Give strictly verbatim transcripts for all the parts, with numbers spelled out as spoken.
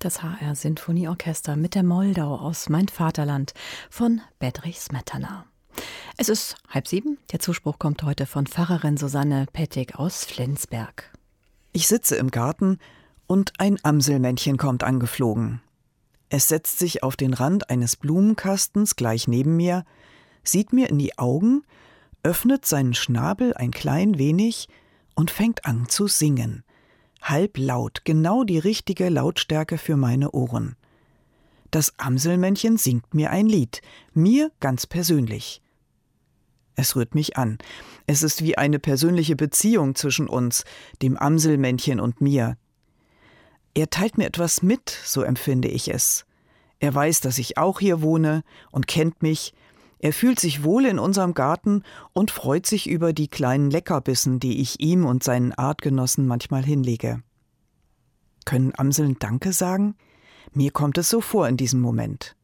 Das H R-Sinfonieorchester mit der Moldau aus Mein Vaterland von Bedřich Smetana. Es ist halb sieben. Der Zuspruch kommt heute von Pfarrerin Susanne Pettig aus Flensberg. Ich sitze im Garten und ein Amselmännchen kommt angeflogen. Es setzt sich auf den Rand eines Blumenkastens gleich neben mir, sieht mir in die Augen, öffnet seinen Schnabel ein klein wenig und fängt an zu singen. Halblaut, genau die richtige Lautstärke für meine Ohren. Das Amselmännchen singt mir ein Lied, mir ganz persönlich. Es rührt mich an. Es ist wie eine persönliche Beziehung zwischen uns, dem Amselmännchen und mir. Er teilt mir etwas mit, so empfinde ich es. Er weiß, dass ich auch hier wohne und kennt mich. Er fühlt sich wohl in unserem Garten und freut sich über die kleinen Leckerbissen, die ich ihm und seinen Artgenossen manchmal hinlege. Können Amseln Danke sagen? Mir kommt es so vor in diesem Moment.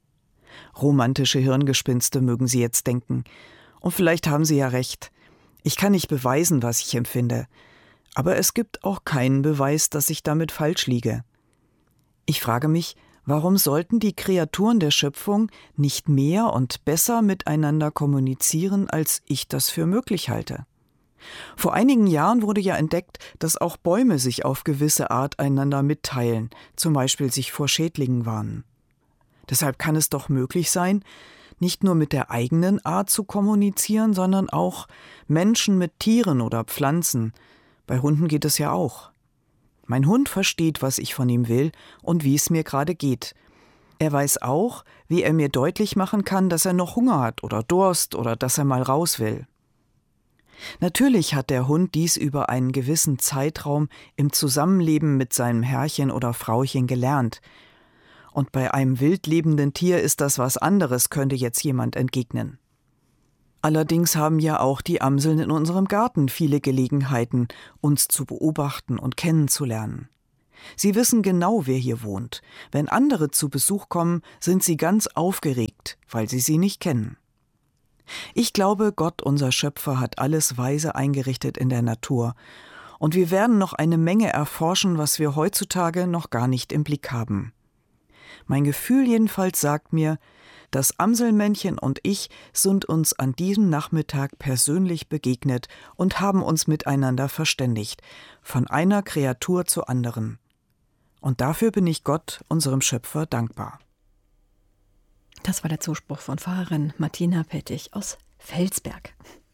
Romantische Hirngespinste mögen Sie jetzt denken. Und vielleicht haben Sie ja recht. Ich kann nicht beweisen, was ich empfinde. Aber es gibt auch keinen Beweis, dass ich damit falsch liege. Ich frage mich, warum sollten die Kreaturen der Schöpfung nicht mehr und besser miteinander kommunizieren, als ich das für möglich halte? Vor einigen Jahren wurde ja entdeckt, dass auch Bäume sich auf gewisse Art einander mitteilen, zum Beispiel sich vor Schädlingen warnen. Deshalb kann es doch möglich sein, nicht nur mit der eigenen Art zu kommunizieren, sondern auch Menschen mit Tieren oder Pflanzen. Bei Hunden geht es ja auch. Mein Hund versteht, was ich von ihm will und wie es mir gerade geht. Er weiß auch, wie er mir deutlich machen kann, dass er noch Hunger hat oder Durst oder dass er mal raus will. Natürlich hat der Hund dies über einen gewissen Zeitraum im Zusammenleben mit seinem Herrchen oder Frauchen gelernt. Und bei einem wild lebenden Tier ist das was anderes, könnte jetzt jemand entgegnen. Allerdings haben ja auch die Amseln in unserem Garten viele Gelegenheiten, uns zu beobachten und kennenzulernen. Sie wissen genau, wer hier wohnt. Wenn andere zu Besuch kommen, sind sie ganz aufgeregt, weil sie sie nicht kennen. Ich glaube, Gott, unser Schöpfer, hat alles weise eingerichtet in der Natur. Und wir werden noch eine Menge erforschen, was wir heutzutage noch gar nicht im Blick haben. Mein Gefühl jedenfalls sagt mir, das Amselmännchen und ich sind uns an diesem Nachmittag persönlich begegnet und haben uns miteinander verständigt, von einer Kreatur zur anderen. Und dafür bin ich Gott, unserem Schöpfer, dankbar. Das war der Zuspruch von Pfarrerin Martina Pettig aus Felsberg.